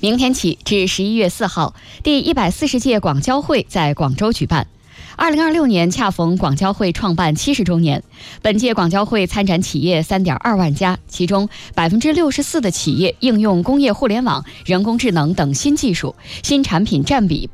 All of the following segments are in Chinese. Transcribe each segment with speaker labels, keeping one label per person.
Speaker 1: 明天起至11月4号，第140届广交会在广州举办。2026年恰逢广交会创办70周年，本届广交会参展企业3.2万家，其中64%的企业应用工业互联网、人工智能等新技术，新产品占比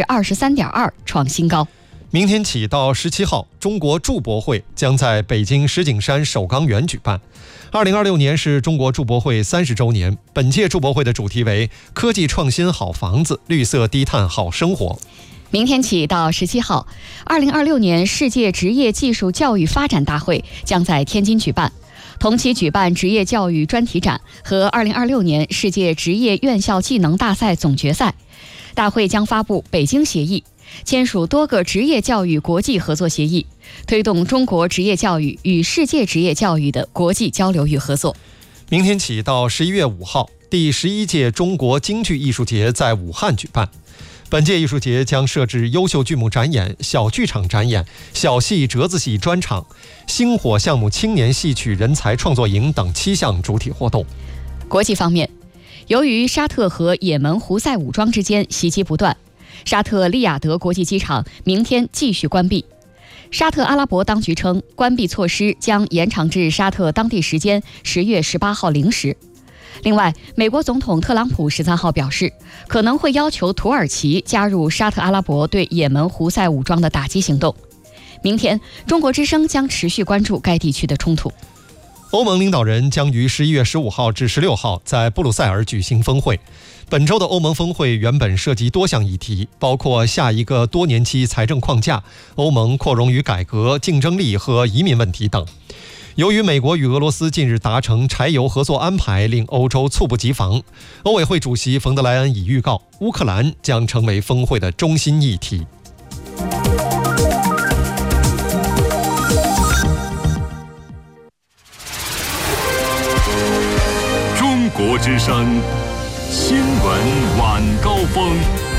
Speaker 1: 23.2%，创新高。
Speaker 2: 明天起到17号，中国筑博会将在北京石景山首钢园举办。2026年是中国筑博会30周年，本届筑博会的主题为科技创新好房子，绿色低碳好生活。
Speaker 1: 明天起到17号，2026年世界职业技术教育发展大会将在天津举办，同期举办职业教育专题展和2026年世界职业院校技能大赛总决赛。大会将发布北京协议，签署多个职业教育国际合作协议，推动中国职业教育与世界职业教育的国际交流与合作。
Speaker 2: 明天起到11月5号，第11届中国京剧艺术节在武汉举办。本届艺术节将设置优秀剧目展演、小剧场展演、小戏、折子戏专场、星火项目青年戏曲人才创作营等7项主体活动。
Speaker 1: 国际方面，由于沙特和也门胡塞武装之间袭击不断，沙特利雅得国际机场明天继续关闭。沙特阿拉伯当局称，关闭措施将延长至沙特当地时间10月18号0时。另外，美国总统特朗普13号表示，可能会要求土耳其加入沙特阿拉伯对也门胡塞武装的打击行动。明天，中国之声将持续关注该地区的冲突。
Speaker 2: 欧盟领导人将于11月15号至16号在布鲁塞尔举行峰会。本周的欧盟峰会原本涉及多项议题，包括下一个多年期财政框架、欧盟扩容与改革、竞争力和移民问题等。由于美国与俄罗斯近日达成柴油合作安排，令欧洲猝不及防，欧委会主席冯德莱恩已预告，乌克兰将成为峰会的中心议题。
Speaker 3: 中国之声新闻晚高峰。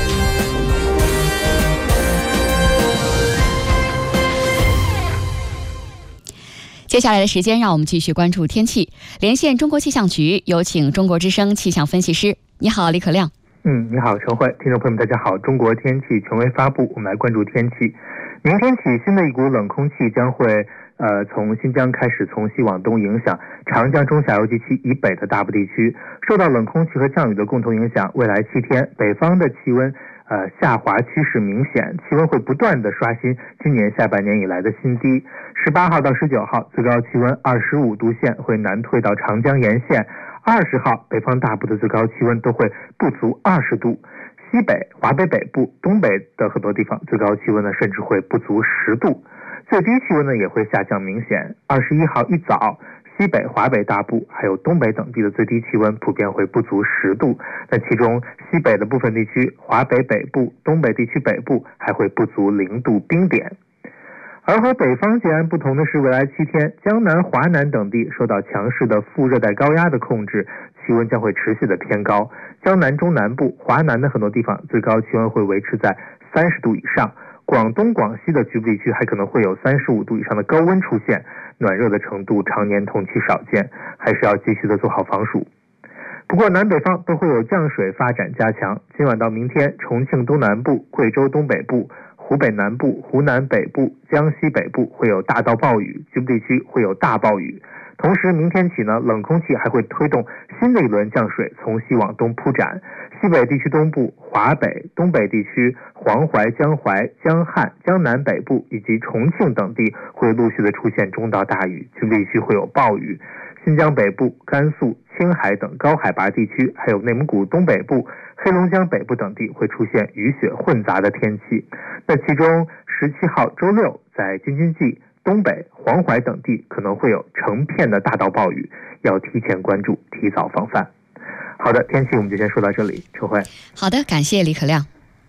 Speaker 1: 接下来的时间，让我们继续关注天气。连线中国气象局，有请中国之声气象分析师。你好，李可亮。
Speaker 4: 你好，陈慧。听众朋友们，大家好。中国天气权威发布，我们来关注天气。明天起，新的一股冷空气将会从新疆开始从西往东影响长江中下游及其以北的大部地区。受到冷空气和降雨的共同影响，未来7天北方的气温下滑趋势明显，气温会不断的刷新今年下半年以来的新低。18号到19号，最高气温25度线会南退到长江沿线。20号，北方大部的最高气温都会不足20度。西北、华北北部、东北的很多地方最高气温呢，甚至会不足10度。最低气温呢也会下降明显。21号一早，西北、华北大部还有东北等地的最低气温普遍会不足10度。那其中西北的部分地区、华北北部、东北地区北部还会不足0度冰点。而和北方截然不同的是，未来7天，江南、华南等地受到强势的副热带高压的控制，气温将会持续的偏高。江南中南部、华南的很多地方最高气温会维持在30度以上。广东、广西的局部地区还可能会有35度以上的高温出现，暖热的程度常年同期少见，还是要继续的做好防暑。不过南北方都会有降水发展加强，今晚到明天，重庆东南部、贵州东北部、湖北南部、湖南北部、江西北部会有大到暴雨，局部地区会有大暴雨。同时明天起呢，冷空气还会推动新的一轮降水从西往东铺展，西北地区东部、华北、东北地区、黄淮、江淮、江汉、江南北部以及重庆等地会陆续的出现中到大雨，局部地区会有暴雨。新疆北部、甘肃、青海等高海拔地区，还有内蒙古东北部、黑龙江北部等地会出现雨雪混杂的天气。那其中17号周六在京津冀、东北、黄淮等地可能会有成片的大到暴雨，要提前关注，提早防范。好的，天气我们就先说到这里，陈慧。
Speaker 1: 好的，感谢李可亮。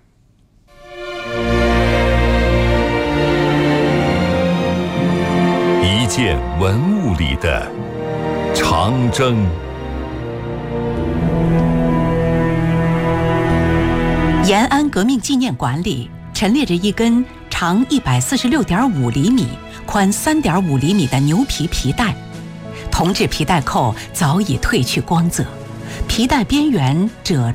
Speaker 3: 一件文物里的长征。
Speaker 5: 延安革命纪念馆里陈列着一根长146.5厘米、宽3.5厘米的牛皮皮带，铜制皮带扣早已褪去光泽，皮带边缘褶